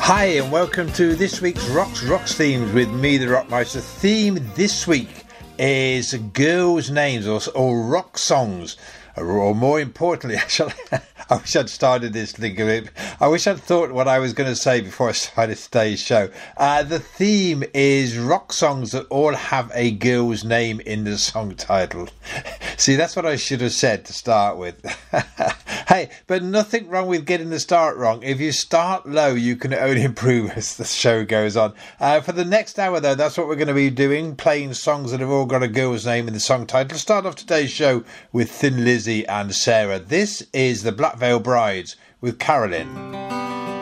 Hi and welcome to this week's Rocks Themes with me, the Rockmeister. The theme this week is girls' names or rock songs, or more importantly, I wish I'd started this thing a bit. I wish I'd thought what I was going to say before I started today's show. The theme is rock songs that all have a girl's name in the song title. See, that's what I should have said to start with. Hey, but nothing wrong with getting the start wrong. If you start low, you can only improve as the show goes on. For the next hour, though, that's what we're going to be doing, playing songs that have all got a girl's name in the song title. Start off today's show with Thin Lizzy and Sarah. This is the Black Veil Brides with Carolyn.